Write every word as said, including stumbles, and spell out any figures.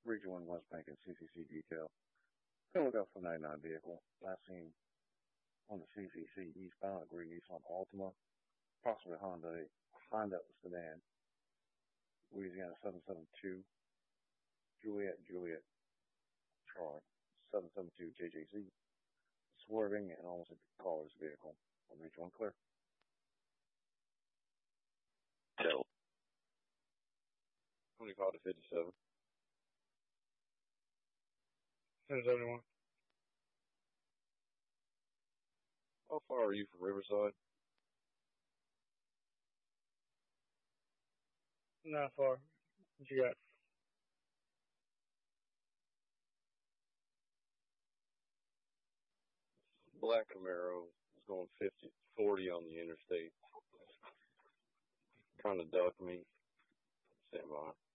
Region one West Bank and C C C detail. Gonna look out for ninety-nine vehicle. Last seen on the C C C eastbound at Green East on Altima. Possibly Honda, Honda sedan. Louisiana seven seven two. Juliet, Juliet, Charlie. seven seven two J J Z. Swerving and almost hit the caller's vehicle. On Region one clear. Tell. twenty-five to fifty-seven. ten seventy-one. How far are you from Riverside? Not far. What you got? Black Camaro is going fifty, forty on the interstate. Kind of ducked me. Stand by.